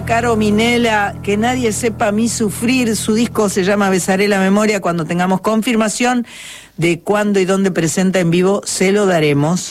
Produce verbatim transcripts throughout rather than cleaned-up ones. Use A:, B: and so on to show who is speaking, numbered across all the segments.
A: querida Caro Minella, que nadie sepa mi sufrir. Su disco se llama Besaré la memoria. Cuando tengamos confirmación de cuándo y dónde presenta en vivo, se lo daremos.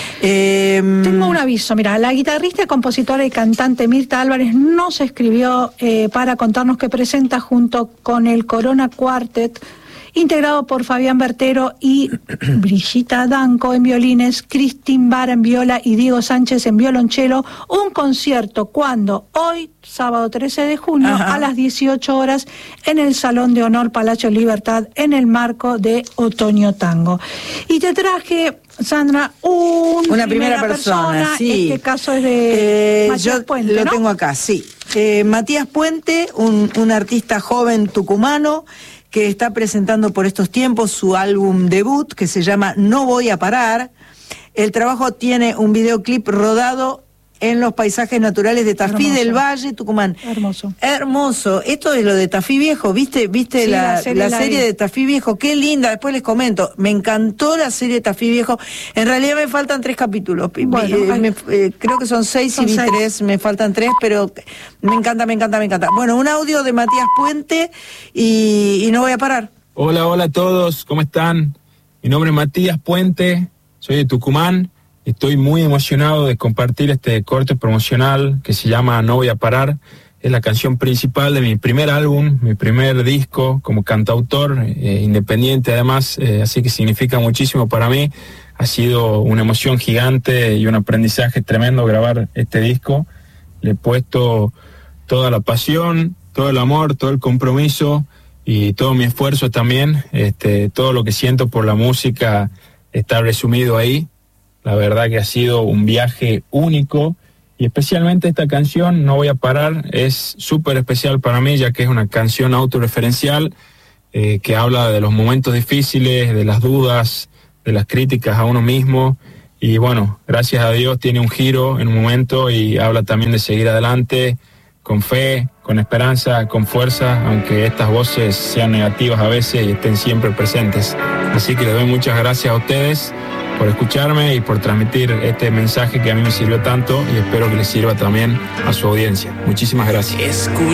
A: Eh,
B: Tengo un aviso, mira, la guitarrista, compositora y cantante Mirta Álvarez nos escribió eh, para contarnos que presenta junto con el Corona Quartet, integrado por Fabián Bertero y Brigitta Danco en violines, Cristín Vara en viola y Diego Sánchez en violonchelo, un concierto cuando hoy, sábado trece de junio, Ajá. a las dieciocho horas, en el Salón de Honor Palacio Libertad, en el marco de Otoño Tango. Y te traje, Sandra, un
A: una primera, primera persona, persona, sí.
B: Este caso es de
A: eh,
B: Matías
A: yo
B: Puente,
A: lo
B: ¿no?
A: tengo acá, sí. Eh, Matías Puente, un, un artista joven tucumano, que está presentando por estos tiempos su álbum debut, que se llama No Voy a Parar. El trabajo tiene un videoclip rodado en los paisajes naturales de Tafí
B: Hermoso.
A: del Valle, Tucumán.
B: Hermoso.
A: Hermoso. Esto es lo de Tafí Viejo, ¿viste? ¿Viste
B: Sí,
A: la,
B: la serie,
A: la
B: la
A: serie
B: vi.
A: de Tafí Viejo? Qué linda, después les comento. Me encantó la serie de Tafí Viejo. En realidad me faltan tres capítulos.
B: Bueno,
A: eh,
B: hay...
A: me, eh, creo que son seis
B: son
A: y vi
B: seis.
A: tres, me faltan tres, pero me encanta, me encanta, me encanta. Bueno, un audio de Matías Puente y, y no voy a parar.
C: Hola, hola a todos, ¿cómo están? Mi nombre es Matías Puente, soy de Tucumán. Estoy muy emocionado de compartir este corte promocional que se llama No Voy a Parar. Es la canción principal de mi primer álbum, mi primer disco como cantautor, eh, independiente además, eh, así que significa muchísimo para mí. Ha sido una emoción gigante y un aprendizaje tremendo grabar este disco. Le he puesto toda la pasión, todo el amor, todo el compromiso y todo mi esfuerzo también. Este, todo lo que siento por la música está resumido ahí. La verdad que ha sido un viaje único y especialmente esta canción, No Voy a Parar, es súper especial para mí, ya que es una canción autorreferencial eh, que habla de los momentos difíciles, de las dudas, de las críticas a uno mismo. Y bueno, gracias a Dios tiene un giro en un momento y habla también de seguir adelante con fe, con esperanza, con fuerza, aunque estas voces sean negativas a veces y estén siempre presentes. Así que les doy muchas gracias a ustedes por escucharme y por transmitir este mensaje que a mí me sirvió tanto y espero que les sirva también a su audiencia. Muchísimas gracias.
A: Escucha.